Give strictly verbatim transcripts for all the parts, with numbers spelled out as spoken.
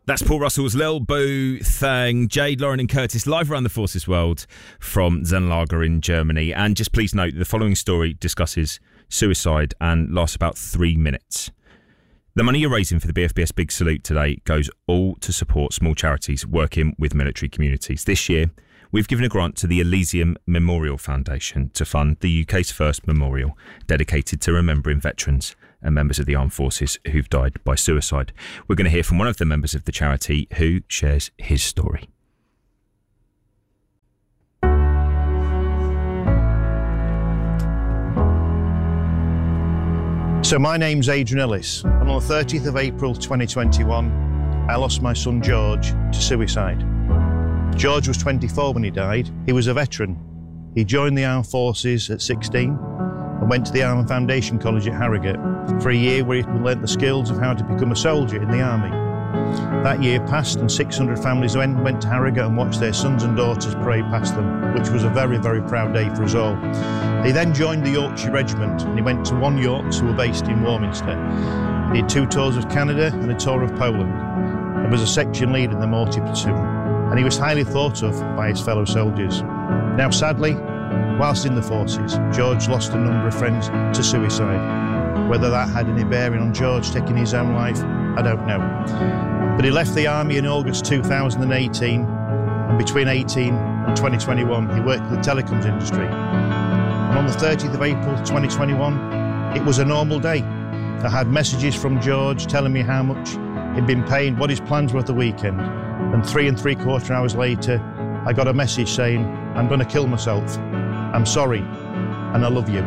That's Paul Russell's Lil Boo Thang, Jade, Lauren and Curtis live around the Forces World from Zenlager in Germany. And just please note the following story discusses suicide and lasts about three minutes. The money you're raising for the B F B S Big Salute today goes all to support small charities working with military communities. This year, we've given a grant to the Elysium Memorial Foundation to fund the U K's first memorial dedicated to remembering veterans and members of the armed forces who've died by suicide. We're going to hear from one of the members of the charity who shares his story. So my name's Adrian Ellis, and on the thirtieth of April twenty twenty-one, I lost my son George to suicide. George was twenty-four when he died. He was a veteran. He joined the armed forces at sixteen and went to the Army Foundation College at Harrogate for a year where he learnt the skills of how to become a soldier in the army. That year passed and six hundred families went, went to Harrogate and watched their sons and daughters parade past them, which was a very, very proud day for us all. He then joined the Yorkshire Regiment and he went to One Yorks, who were based in Warminster. He did two tours of Canada and a tour of Poland and was a section leader in the Morty platoon. And he was highly thought of by his fellow soldiers. Now sadly, whilst in the forces, George lost a number of friends to suicide. Whether that had any bearing on George taking his own life, I don't know. But he left the army in August two thousand eighteen, and between eighteen and twenty twenty-one, he worked in the telecoms industry. And on the thirtieth of April twenty twenty-one, it was a normal day. I had messages from George telling me how much he'd been paid, what his plans were for the weekend. And three and three quarter hours later, I got a message saying, I'm going to kill myself. I'm sorry, and I love you.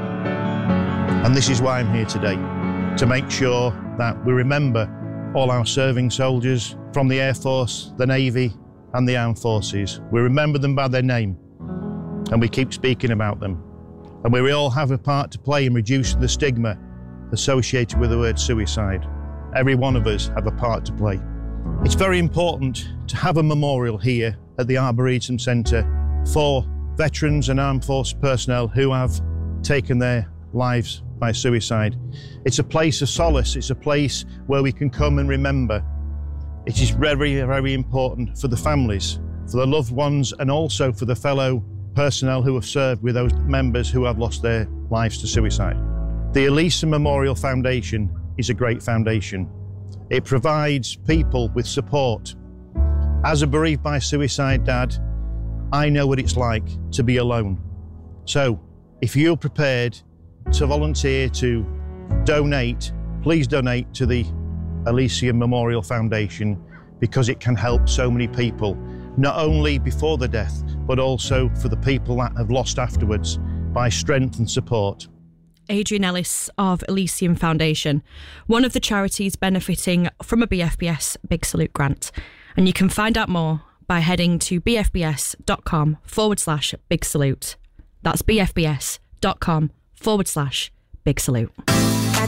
And this is why I'm here today, to make sure that we remember all our serving soldiers from the Air Force, the Navy, and the Armed Forces. We remember them by their name, and we keep speaking about them. And we all have a part to play in reducing the stigma associated with the word suicide. Every one of us have a part to play. It's very important to have a memorial here at the Arboretum Centre for veterans and armed force personnel who have taken their lives by suicide. It's a place of solace. It's a place where we can come and remember. It is very, very important for the families, for the loved ones, and also for the fellow personnel who have served with those members who have lost their lives to suicide. The Elysium Memorial Foundation is a great foundation. It provides people with support. As a bereaved by suicide dad, I know what it's like to be alone. So if you're prepared to volunteer to donate, please donate to the Elysium Memorial Foundation, because it can help so many people, not only before the death, but also for the people that have lost afterwards, by strength and support. Adrian Ellis of Elysium Foundation, one of the charities benefiting from a B F B S Big Salute grant. And you can find out more by heading to bfbs.com forward slash big salute. That's bfbs.com forward slash big salute.